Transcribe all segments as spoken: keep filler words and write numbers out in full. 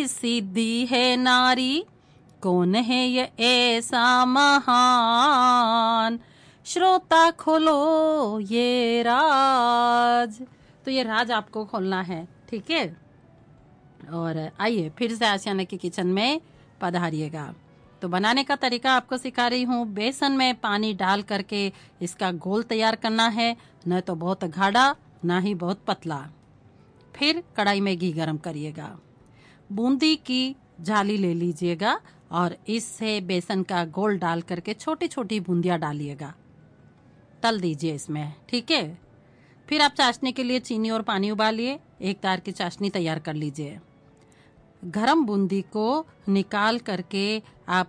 रिद्धि सिद्धि है नारी, कौन है ये ऐसा महान, श्रोता खोलो ये राज। तो ये राज आपको खोलना है, ठीक है। और आइए फिर से आशियाना के किचन में पधारिएगा। तो बनाने का तरीका आपको सिखा रही हूँ। बेसन में पानी डाल करके इसका घोल तैयार करना है, न तो बहुत गाढ़ा ना ही बहुत पतला। फिर कढ़ाई में घी गरम करिएगा, बूंदी की झाली ले लीजिएगा और इससे बेसन का घोल डाल करके छोटी छोटी बूंदियां डालिएगा, तल दीजिए इसमें, ठीक है। फिर आप चाशनी के लिए चीनी और पानी उबालिए, एक तार की चाशनी तैयार कर लीजिए। गरम बूंदी को निकाल करके आप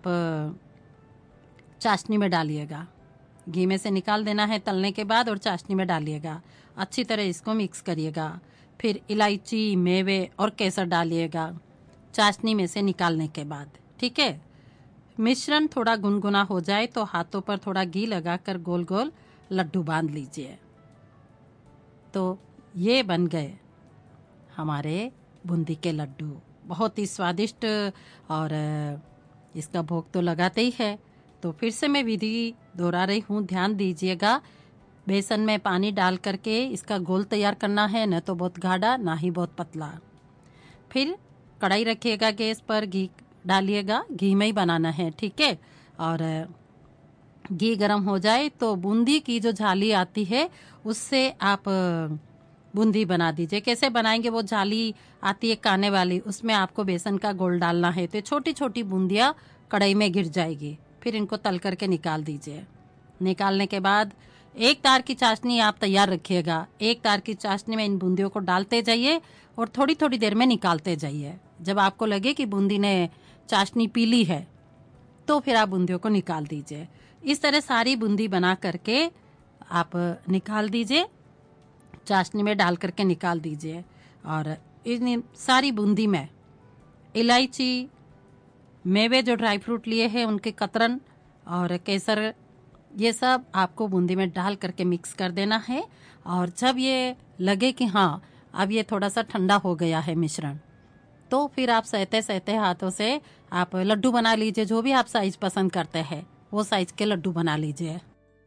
चाशनी में डालिएगा, घी में से निकाल देना है तलने के बाद और चाशनी में डालिएगा। अच्छी तरह इसको मिक्स करिएगा। फिर इलायची, मेवे और केसर डालिएगा चाशनी में से निकालने के बाद, ठीक है। मिश्रण थोड़ा गुनगुना हो जाए तो हाथों पर थोड़ा घी लगाकर गोल गोल लड्डू बांध लीजिए। तो ये बन गए हमारे बूंदी के लड्डू, बहुत ही स्वादिष्ट, और इसका भोग तो लगाते ही है। तो फिर से मैं विधि दोहरा रही हूँ, ध्यान दीजिएगा। बेसन में पानी डाल करके इसका घोल तैयार करना है, न तो बहुत गाढ़ा ना ही बहुत पतला। फिर कढ़ाई रखिएगा गैस पर, घी डालिएगा, घी में ही बनाना है, ठीक है। और घी गरम हो जाए तो बूंदी की जो झाली आती है उससे आप बूंदी बना दीजिए। कैसे बनाएंगे, वो झाली आती है काने वाली, उसमें आपको बेसन का घोल डालना है। तो छोटी छोटी बूंदियां कढ़ाई में गिर जाएगी। फिर इनको तल करके निकाल दीजिए। निकालने के बाद एक तार की चाशनी आप तैयार रखिएगा। एक तार की चाशनी में इन बूंदियों को डालते जाइए और थोड़ी थोड़ी देर में निकालते जाइए। जब आपको लगे कि बूंदी ने चाशनी पी ली है तो फिर आप बूंदियों को निकाल दीजिए। इस तरह सारी बूंदी बना करके आप निकाल दीजिए, चाशनी में डाल करके निकाल दीजिए। और इन सारी बूंदी में इलायची, मेवे जो ड्राई फ्रूट लिए हैं उनके कतरन और केसर, ये सब आपको बूंदी में डाल करके मिक्स कर देना है। और जब ये लगे कि हाँ अब ये थोड़ा सा ठंडा हो गया है मिश्रण, तो फिर आप सहते सहते हाथों से आप लड्डू बना लीजिए। जो भी आप साइज पसंद करते हैं वो साइज के लड्डू बना लीजिए।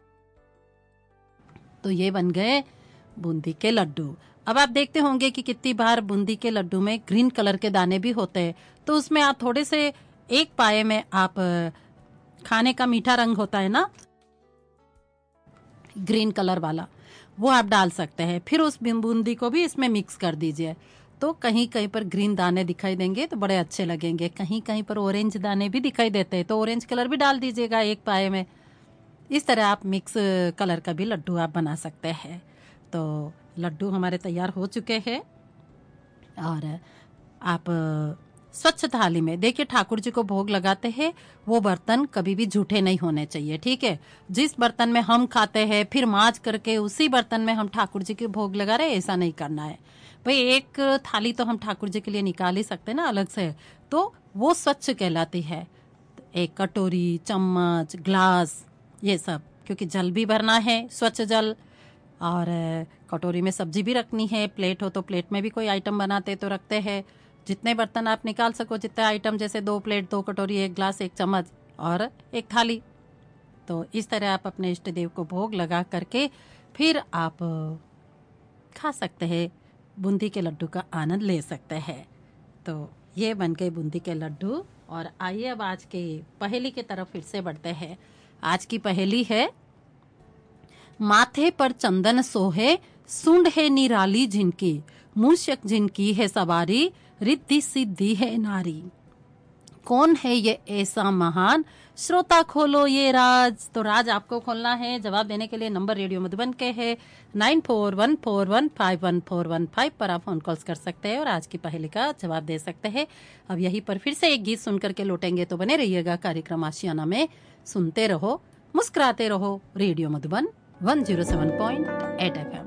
तो ये बन गए बूंदी के लड्डू। अब आप देखते होंगे कि कितनी बार बूंदी के लड्डू में ग्रीन कलर के दाने भी होते हैं, तो उसमें आप थोड़े से एक पाए में आप खाने का मीठा रंग होता है ना, ग्रीन कलर वाला, वो आप डाल सकते हैं। फिर उस बूंदी को भी इसमें मिक्स कर दीजिए। तो कहीं कहीं पर ग्रीन दाने दिखाई देंगे तो बड़े अच्छे लगेंगे, कहीं कहीं पर ऑरेंज दाने भी दिखाई देते हैं तो ऑरेंज कलर भी डाल दीजिएगा एक पाए में। इस तरह आप मिक्स कलर का भी लड्डू आप बना सकते हैं। तो लड्डू हमारे तैयार हो चुके हैं। और आप स्वच्छ थाली में, देखिए ठाकुर जी को भोग लगाते हैं वो बर्तन कभी भी जूठे नहीं होने चाहिए, ठीक है। जिस बर्तन में हम खाते हैं फिर मांज करके उसी बर्तन में हम ठाकुर जी के भोग लगा रहे, ऐसा नहीं करना है भाई। एक थाली तो हम ठाकुर जी के लिए निकाल ही सकते हैं ना अलग से, तो वो स्वच्छ कहलाती है। एक कटोरी, चम्मच, ग्लास, ये सब, क्योंकि जल भी भरना है, स्वच्छ जल। और कटोरी में सब्जी भी रखनी है, प्लेट हो तो प्लेट में भी कोई आइटम बनाते तो रखते हैं। जितने बर्तन आप निकाल सको, जितने आइटम, जैसे दो प्लेट, दो कटोरी, एक ग्लास, एक चम्मच और एक थाली। तो इस तरह आप अपने इष्ट देव को भोग लगा करके फिर आप खा सकते हैं, बूंदी के लड्डू का आनंद ले सकते हैं। तो ये बन गए बूंदी के लड्डू। और आइए अब आज के पहेली की तरफ फिर से बढ़ते हैं। आज की पहेली है, माथे पर चंदन सोहे, सूंड है निराली जिनकी, मूषक जिनकी है सवारी, रिद्धि सिद्धि है नारी, कौन है ये ऐसा महान, श्रोता खोलो ये राज। तो राज आपको खोलना है। जवाब देने के लिए नंबर रेडियो मधुबन के है nine four one four one five one four one five पर आप फोन कॉल्स कर सकते हैं और आज की पहेली का जवाब दे सकते हैं। अब यहीं पर फिर से एक गीत सुन करके लौटेंगे, तो बने रहिएगा कार्यक्रम आशियाना में। सुनते रहो, मुस्कुराते रहो, radio Madhuban one zero seven point eight F M.